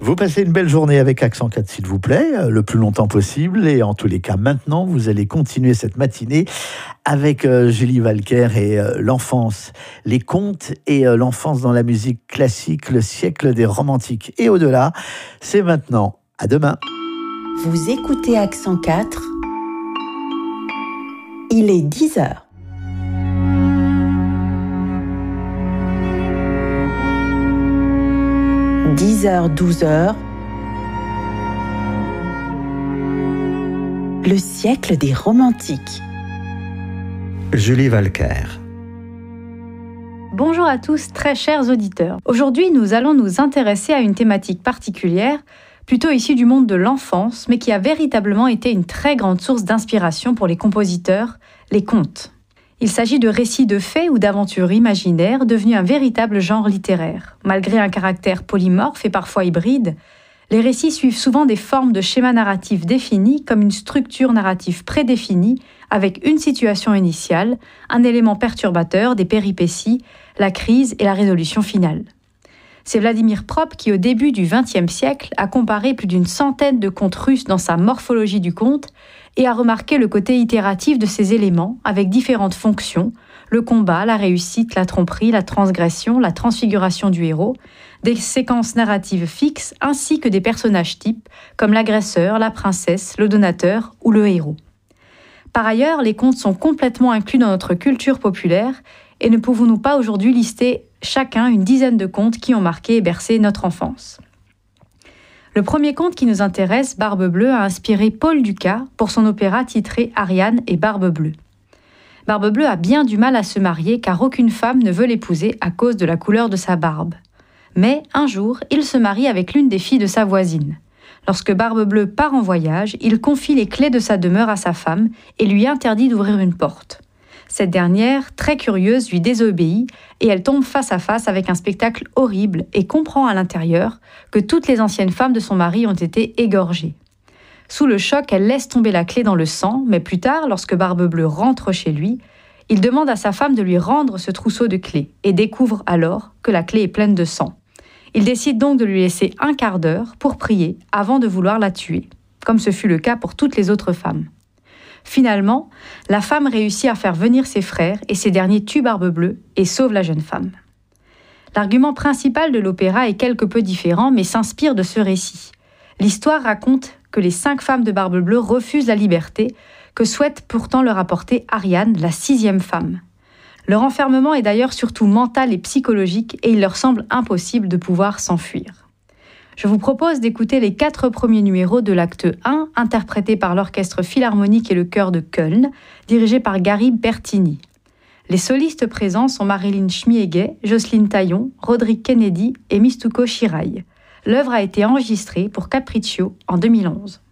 Vous passez une belle journée avec Accent 4, s'il vous plaît, le plus longtemps possible. Et en tous les cas, maintenant, vous allez continuer cette matinée avec Julie Walker et l'enfance, les contes et l'enfance dans la musique classique, le siècle des romantiques. Et au-delà, c'est maintenant. À demain. Vous écoutez Accent 4. Il est 10h. 10h, 12h. Le siècle des romantiques. Julie Walker. Bonjour à tous, très chers auditeurs. Aujourd'hui, nous allons nous intéresser à une thématique particulière, plutôt issue du monde de l'enfance, mais qui a véritablement été une très grande source d'inspiration pour les compositeurs, les contes. Il s'agit de récits de faits ou d'aventures imaginaires devenus un véritable genre littéraire. Malgré un caractère polymorphe et parfois hybride, les récits suivent souvent des formes de schémas narratifs définis comme une structure narrative prédéfinie avec une situation initiale, un élément perturbateur, des péripéties, la crise et la résolution finale. C'est Vladimir Propp qui, au début du XXe siècle, a comparé plus d'une centaine de contes russes dans sa morphologie du conte et a remarqué le côté itératif de ces éléments avec différentes fonctions, le combat, la réussite, la tromperie, la transgression, la transfiguration du héros, des séquences narratives fixes ainsi que des personnages types comme l'agresseur, la princesse, le donateur ou le héros. Par ailleurs, les contes sont complètement inclus dans notre culture populaire et ne pouvons-nous pas aujourd'hui lister chacun une dizaine de contes qui ont marqué et bercé notre enfance. Le premier conte qui nous intéresse, Barbe Bleue, a inspiré Paul Dukas pour son opéra titré Ariane et Barbe Bleue. Barbe Bleue a bien du mal à se marier car aucune femme ne veut l'épouser à cause de la couleur de sa barbe. Mais un jour, il se marie avec l'une des filles de sa voisine. Lorsque Barbe Bleue part en voyage, il confie les clés de sa demeure à sa femme et lui interdit d'ouvrir une porte. Cette dernière, très curieuse, lui désobéit et elle tombe face à face avec un spectacle horrible et comprend à l'intérieur que toutes les anciennes femmes de son mari ont été égorgées. Sous le choc, elle laisse tomber la clé dans le sang, mais plus tard, lorsque Barbe Bleue rentre chez lui, il demande à sa femme de lui rendre ce trousseau de clés et découvre alors que la clé est pleine de sang. Il décide donc de lui laisser un quart d'heure pour prier avant de vouloir la tuer, comme ce fut le cas pour toutes les autres femmes. Finalement, la femme réussit à faire venir ses frères et ces derniers tuent Barbe Bleue et sauvent la jeune femme. L'argument principal de l'opéra est quelque peu différent mais s'inspire de ce récit. L'histoire raconte que les 5 femmes de Barbe Bleue refusent la liberté que souhaite pourtant leur apporter Ariane, la 6e femme. Leur enfermement est d'ailleurs surtout mental et psychologique et il leur semble impossible de pouvoir s'enfuir. Je vous propose d'écouter les 4 premiers numéros de l'acte 1, interprétés par l'Orchestre Philharmonique et le Chœur de Köln, dirigé par Gary Bertini. Les solistes présents sont Marilyn Schmiege, Jocelyne Taillon, Roderick Kennedy et Mistuko Shirai. L'œuvre a été enregistrée pour Capriccio en 2011.